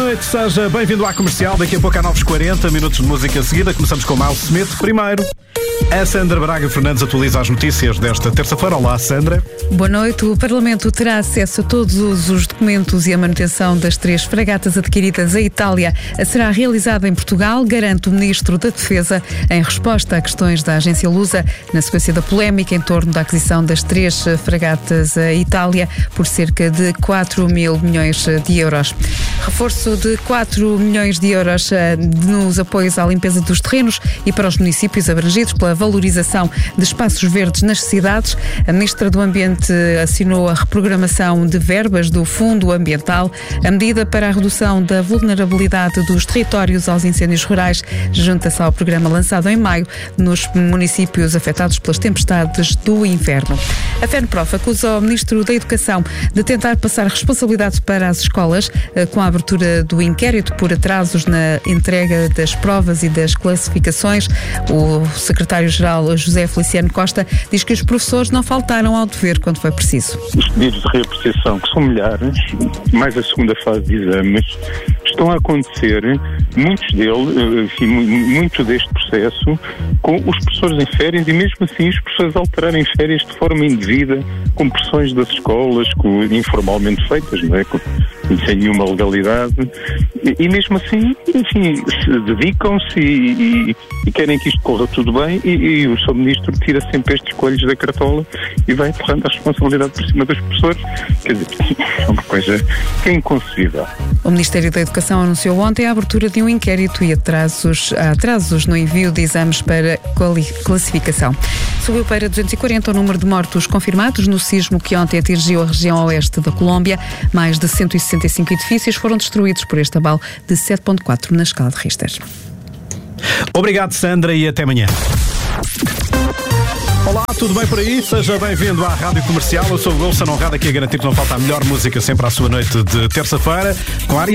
noite, seja bem-vindo à Comercial. Daqui a pouco há 9h40, minutos de música seguida. Começamos com Miles Smith. Primeiro, a Sandra Braga Fernandes atualiza as notícias desta terça-feira. Olá, Sandra. Boa noite. O Parlamento terá acesso a todos os documentos e a manutenção das 3 fragatas adquiridas à Itália. Será realizada em Portugal, garante o Ministro da Defesa, em resposta a questões da agência Lusa, na sequência da polémica em torno da aquisição das 3 fragatas à Itália por cerca de 4 mil milhões de euros. Reforço de 4 milhões de euros nos apoios à limpeza dos terrenos e para os municípios abrangidos pela valorização de espaços verdes nas cidades. A Ministra do Ambiente assinou a reprogramação de verbas do Fundo Ambiental. A medida para a redução da vulnerabilidade dos territórios aos incêndios rurais junta-se ao programa lançado em maio nos municípios afetados pelas tempestades do inverno. A FENPROF acusa o Ministro da Educação de tentar passar responsabilidade para as escolas com a abertura do inquérito por atrasos na entrega das provas e das classificações. O secretário-geral José Feliciano Costa diz que os professores não faltaram ao dever quando foi preciso. Os pedidos de reapreciação, que são milhares, mais a segunda fase de exames, estão a acontecer, muitos deles, enfim, muito deste processo, com os professores em férias e mesmo assim os professores alterarem férias de forma indevida, com pressões das escolas, informalmente feitas, não é? Sem nenhuma legalidade, e mesmo assim, enfim, se dedicam-se e querem que isto corra tudo bem e o Sr. Ministro tira sempre estes coelhos da cartola e vai enterrando a responsabilidade por cima dos professores. Quer dizer, é uma coisa que é inconcebível. O Ministério da Educação anunciou ontem a abertura de um inquérito e atrasos no envio de exames para classificação. Subiu para 240 o número de mortos confirmados no sismo que ontem atingiu a região oeste da Colômbia. Mais de 165 edifícios foram destruídos por este abalo de 7.4 na escala de Richter. Obrigado, Sandra, e até amanhã. Olá, tudo bem por aí? Seja bem-vindo à Rádio Comercial. Eu sou o Gonçalo Honrado, aqui a garantir que não falta a melhor música sempre à sua noite de terça-feira, com a área